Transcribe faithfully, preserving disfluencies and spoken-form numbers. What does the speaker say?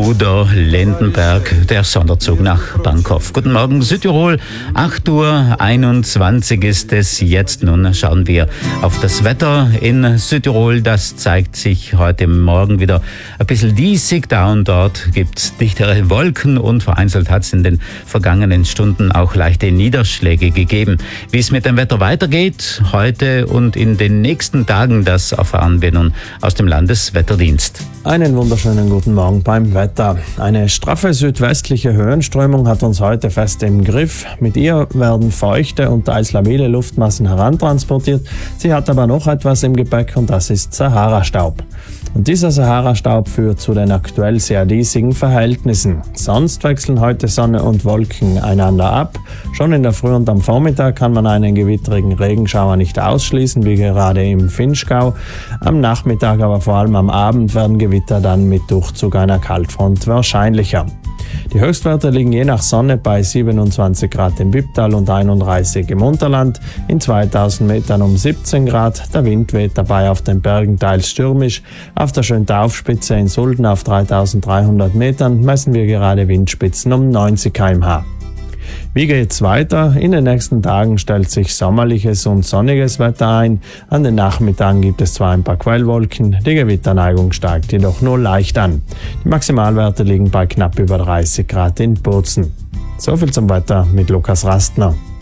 oder Lendenberg, der Sonderzug nach Pankow. Guten Morgen Südtirol, acht Uhr einundzwanzig ist es jetzt. Nun schauen wir auf das Wetter in Südtirol. Das zeigt sich heute Morgen wieder ein bisschen diesig. Da und dort gibt es dichtere Wolken und vereinzelt hat es in den vergangenen Stunden auch leichte Niederschläge gegeben. Wie es mit dem Wetter weitergeht, heute und in den nächsten Tagen, das erfahren wir nun aus dem Landeswetterdienst. Einen wunderschönen guten Morgen beim Wetter. Eine straffe südwestliche Höhenströmung hat uns heute fest im Griff. Mit ihr werden feuchte und teils labile Luftmassen herantransportiert. Sie hat aber noch etwas im Gepäck und das ist Sahara-Staub. Und dieser Sahara-Staub führt zu den aktuell sehr diesigen Verhältnissen. Sonst wechseln heute Sonne und Wolken einander ab. Schon in der Früh und am Vormittag kann man einen gewitterigen Regenschauer nicht ausschließen, wie gerade im Vinschgau. Am Nachmittag, aber vor allem am Abend, werden Gewitter dann mit Durchzug einer Kaltfront wahrscheinlicher. Die Höchstwerte liegen je nach Sonne bei siebenundzwanzig Grad im Wipptal und einunddreißig im Unterland, in zweitausend Metern um siebzehn Grad. Der Wind weht dabei auf den Bergen teils stürmisch. Auf der Schöntaufspitze in Sulden auf dreitausenddreihundert Metern messen wir gerade Windspitzen um neunzig Kilometer pro Stunde. Wie geht's weiter? In den nächsten Tagen stellt sich sommerliches und sonniges Wetter ein. An den Nachmittagen gibt es zwar ein paar Quellwolken, die Gewitterneigung steigt jedoch nur leicht an. Die Maximalwerte liegen bei knapp über dreißig Grad in Bozen. So viel zum Wetter mit Lukas Rastner.